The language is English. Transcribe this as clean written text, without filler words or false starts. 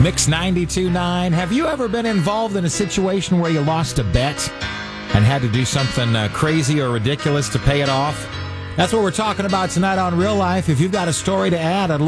Mix 92.9. Have you ever been involved in a situation where you lost a bet and had to do something crazy or ridiculous to pay it off? That's what we're talking about tonight on Real Life. If you've got a story to add, I'd